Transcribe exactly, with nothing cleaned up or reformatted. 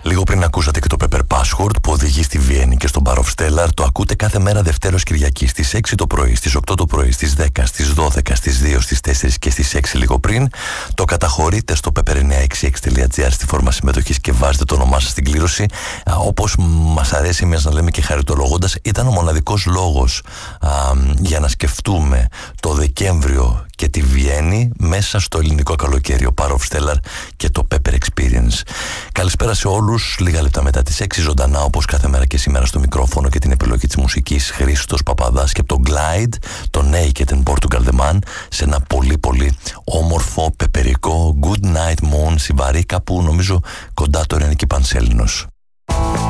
Λίγο πριν ακούσατε και το Pepper Password που οδηγεί στη Βιέννη και στον Bar of Stellar. Το ακούτε κάθε μέρα Δευτέρος Κυριακή στις έξι το πρωί, στις οκτώ το πρωί, στις δέκα, στις δώδεκα, στις δύο, στις τέσσερα και στις έξι λίγο πριν. Το καταχωρείτε στο πепερ εννιακόσια εξήντα έξι τελεία τζι άρ στη φόρμα συμμετοχής και βάζετε το όνομά σας στην κλήρωση. Όπως μας αρέσει εμείς να λέμε και χαριτολογώντας, ήταν ο μοναδικός λόγος α, για να σκεφτούμε το Δεκέμβριο και τη Βιέννη μέσα στο ελληνικό καλοκαίρι, ο Bar of Stellar και το Pepper Experience. Καλησπέρα σε όλους. Λίγα λεπτά μετά τις έξι ζωντανά, όπως κάθε μέρα και σήμερα, στο μικρόφωνο και την επιλογή της μουσικής, Χρήστος Παπαδάς και από το Glide, το Naked in Portugal The Man, σε ένα πολύ πολύ όμορφο πεπερικό Good Night Moon, Συμπαρίκα, που νομίζω κοντά τώρα είναι και Πανσέλινος.